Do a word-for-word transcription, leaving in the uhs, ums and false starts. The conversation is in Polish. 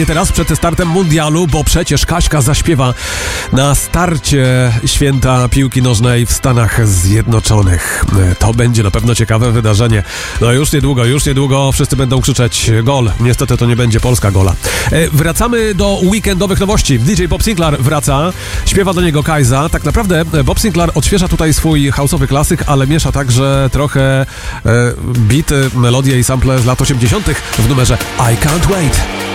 Teraz przed startem mundialu, bo przecież Kaśka zaśpiewa na starcie święta piłki nożnej w Stanach Zjednoczonych. To będzie na pewno ciekawe wydarzenie. No już niedługo, już niedługo wszyscy będą krzyczeć gol. Niestety to nie będzie polska gola. Wracamy do weekendowych nowości. D J Bob Sinclar wraca, śpiewa do niego Kajza. Tak naprawdę Bob Sinclar odświeża tutaj swój house'owy klasyk, ale miesza także trochę bity, melodie i sample z lat osiemdziesiątych w numerze I Can't Wait.